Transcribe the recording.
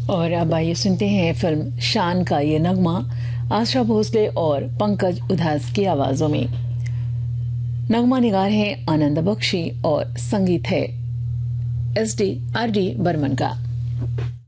और अब आइए सुनते हैं फिल्म शान का ये नगमा आशा भोसले और पंकज उधास की आवाजों में। नगमा निगार है आनंद बख्शी और संगीत है SD RD बर्मन का।